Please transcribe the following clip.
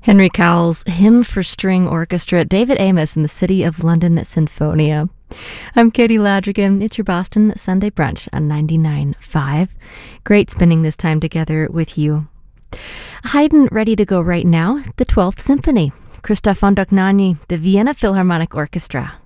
Henry Cowell's Hymn for String Orchestra, David Amos and the City of London Sinfonia. I'm Katie Ladrigan. It's your Boston Sunday Brunch on 99.5. Great spending this time together with you. Haydn ready to go right now, the 12th Symphony. Christoph von Dohnanyi, the Vienna Philharmonic Orchestra.